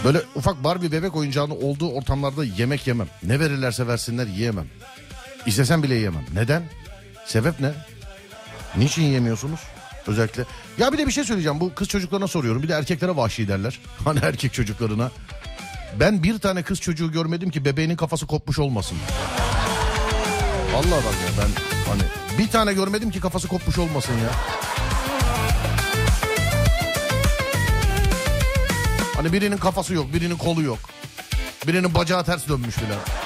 Böyle ufak Barbie bebek oyuncağının olduğu ortamlarda yemek yemem. Ne verirlerse versinler yiyemem. İstesem bile yiyemem. Neden? Sebep ne? Niçin yiyemiyorsunuz? Özellikle. Ya bir de bir şey söyleyeceğim. Bu kız çocuklarına soruyorum. Bir de erkeklere vahşi derler. Hani erkek çocuklarına. Ben bir tane kız çocuğu görmedim ki bebeğinin kafası kopmuş olmasın. Vallahi bak ya, ben hani bir tane görmedim ki kafası kopmuş olmasın ya. Hani birinin kafası yok, birinin kolu yok. Birinin bacağı ters dönmüş bile.